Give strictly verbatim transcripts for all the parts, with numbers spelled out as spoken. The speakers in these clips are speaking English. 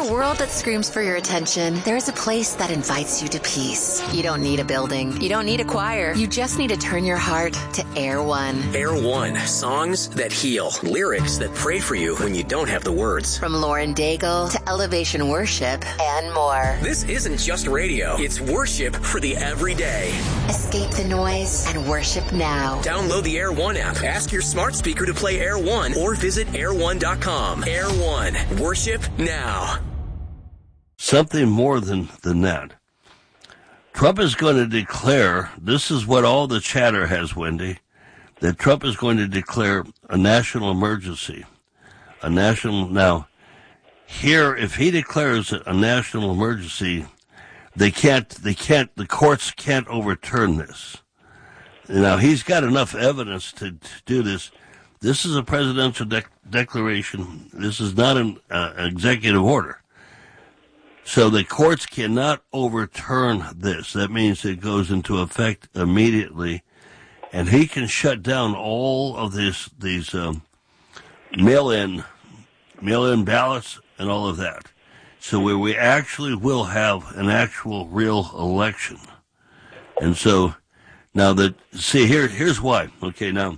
a world that screams for your attention, there is a place that invites you to peace. You don't need a building. You don't need a choir. You just need to turn your heart to Air One. Air One. Songs that heal. Lyrics that pray for you when you don't have the words. From Lauren Daigle to Elevation Worship and more. This isn't just radio. It's worship for the everyday. Escape the noise and worship now. Download the Air One app. Ask your smart speaker to play Air One or visit air one dot com. Air One. Worship now. Something more than, than that. Trump is going to declare, this is what all the chatter has, Wendy, that Trump is going to declare a national emergency. A national, now, here, if he declares a national emergency, they can't, they can't, the courts can't overturn this. Now, he's got enough evidence to, to do this. This is a presidential de- declaration. This is not an uh, executive order. So the courts cannot overturn this. That means it goes into effect immediately, and he can shut down all of this, these um, mail-in, mail-in ballots and all of that. So where we actually will have an actual real election. And so now that, see, here, here's why. Okay, now,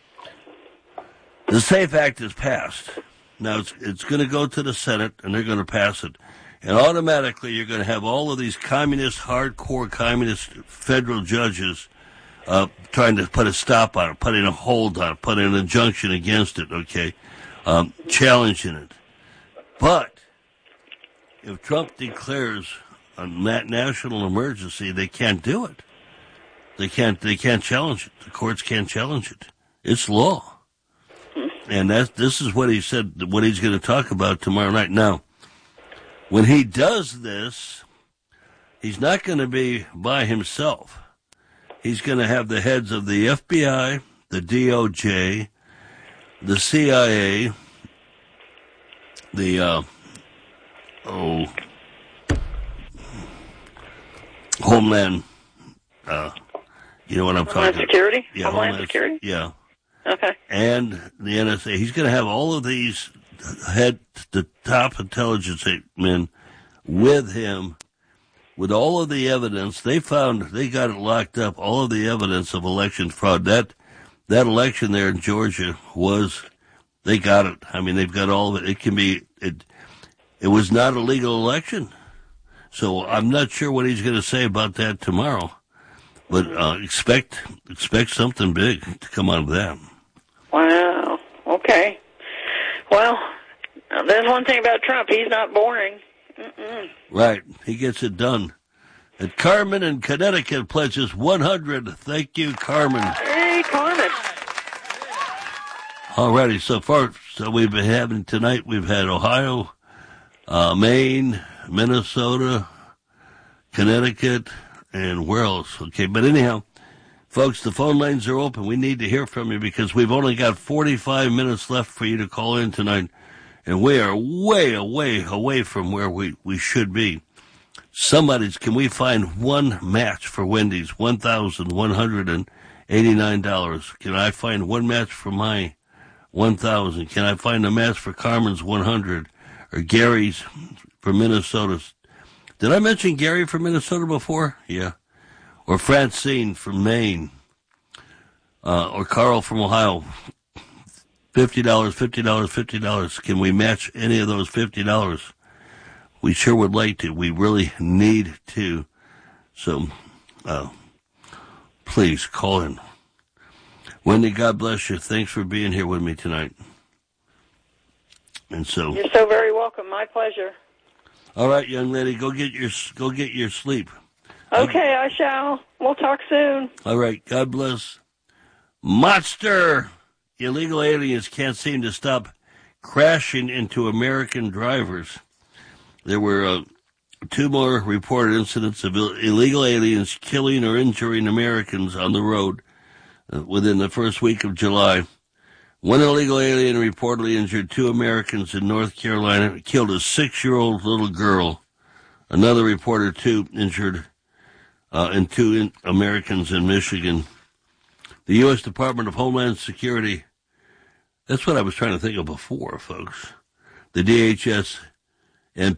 the SAFE Act is passed. Now, it's, it's going to go to the Senate, and they're going to pass it. And automatically, you're going to have all of these communist, hardcore communist federal judges uh, trying to put a stop on it, putting a hold on it, putting an injunction against it, okay, um, challenging it. But if Trump declares a national emergency, they can't do it. They can't. They can't challenge it. The courts can't challenge it. It's law. And that's, this is what he said, what he's going to talk about tomorrow night. Now, when he does this, he's not going to be by himself. He's going to have the heads of the F B I, the D O J, the C I A, the, uh, oh, Homeland, uh, you know what I'm Homeland talking about? Security? Yeah, Homeland, Homeland Security? Yeah. Okay. And the N S A. He's going to have all of these head, the top intelligence men with him, with all of the evidence. They found, they got it locked up, all of the evidence of election fraud. That, that election there in Georgia was, they got it. I mean, they've got all of it. It can be, it, it was not a legal election. So I'm not sure what he's going to say about that tomorrow. But uh, expect expect something big to come out of that. Wow. Okay. Well, there's one thing about Trump. He's not boring. Mm-mm. Right. He gets it done. And Carmen in Connecticut pledges one hundred. Thank you, Carmen. Hey, Carmen. All righty. So far, so we've been having tonight, we've had Ohio, uh, Maine, Minnesota, Connecticut, and where else? Okay, but anyhow, folks, the phone lines are open. We need to hear from you because we've only got forty-five minutes left for you to call in tonight, and we are way away, away from where we, we should be. Somebody's, can we find one match for Wendy's, one thousand one hundred eighty-nine dollars? Can I find one match for my one thousand dollars? Can I find a match for Carmen's one hundred dollars or Gary's for Minnesota's? Did I mention Gary from Minnesota before? Yeah. Or Francine from Maine. Uh, or Carl from Ohio. fifty dollars, fifty dollars, fifty dollars. Can we match any of those fifty dollars? We sure would like to. We really need to. So, uh, please call in. Wendy, God bless you. Thanks for being here with me tonight. And so. You're so very welcome. My pleasure. All right, young lady, go get your go get your sleep. Okay, I shall. We'll talk soon. All right, God bless. Monster! Illegal aliens can't seem to stop crashing into American drivers. There were uh, two more reported incidents of Ill- illegal aliens killing or injuring Americans on the road uh, within the first week of July. One illegal alien reportedly injured two Americans in North Carolina, killed a six-year-old little girl. Another reported two injured uh, and two in Americans in Michigan. The U S Department of Homeland Security, that's what I was trying to think of before, folks. The D H S